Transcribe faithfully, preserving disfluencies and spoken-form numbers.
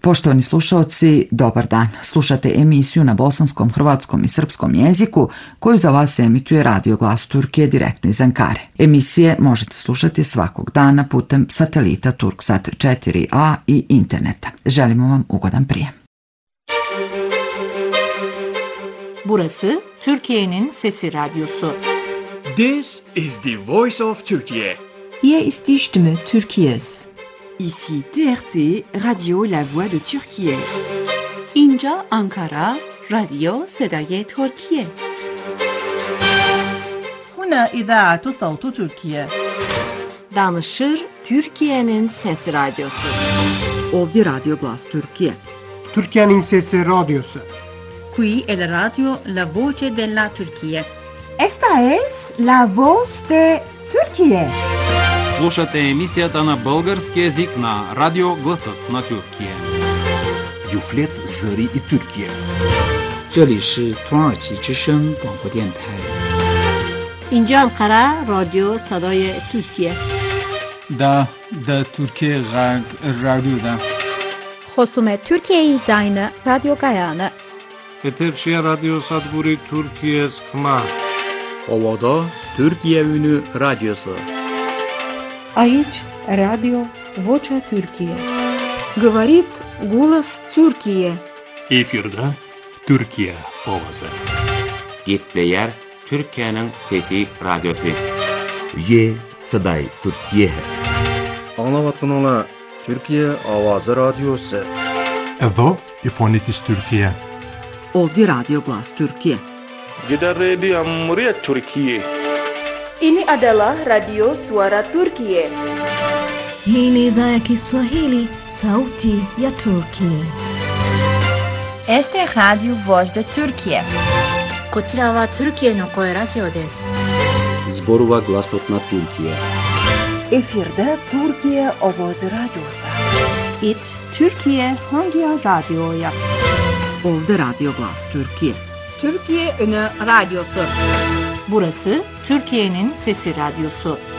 Poštovani slušaoci, dobar dan. Slušate emisiju na bosanskom, hrvatskom i srpskom jeziku koju za vas emituje Radio Glas Turkije direktno iz Ankare. Emisije možete slušati svakog dana putem satelita Turksat četiri a i interneta. Želimo vam ugodan prijem. Burası Türkiye'nin Sesi Radyosu. This is the voice of Turkey. Hier ist die Stimme Türkiye's. Ici T R T, Radio La Voix de Türkiye. اینجا Ankara, رادیو صدای ترکیه. هنا إذاعة صوت تركيا. Danışır Türkiye'nin Sesi Radyosu. Ovdje Radio Glas Türkiye. Türkiye'nin Sesi Radyosu. Qui è la radio La Voce della Turchia. Esta es la voz de Türkiye. Слушате емисията на български език на Радио Гласът на Türkiye. Юфлет Зари и Türkiye. 这里是土耳其之声广播电台。 اینجا Ankara, رادیو صدای ترکیه. دا دا ترکیه غرب رادیو دا. خصوم Türkiye زاین رادیو گایانه. Eterşehir Radyo Sadburi Türkiye Skma. Ovada Türkiye Ünü Radyosu. Aici Radio Vocea Türkiye. Говорит голос Türkiye. Efirde Türkiye ovası. Gitleyer Türkiye'nin Fethi Radyosu. Ye Saday Türkiye. Anlavatkanala Türkiye Avazı Radyosu. Evo İfonitis Türkiye. Ovdje Radio Glas Türkiye. Kita Radio Muryat Türkiye. Ini adalah Radio Suara Turkiye. Hii ni idhaa ya Kiswahili, sauti ya Turkiye. Este es Radio Voz de Türkiye. こちらはトルキエの声ラジオです。 Zborova Glasot na Türkiye. Efirde Türkiye Ovoz Radyosu. It Türkiye Hangi Radyo'ya? Ovdje Radio Glas Türkiye. Türkiye Ünü Radyosu. Burası Türkiye'nin Sesi Radyosu.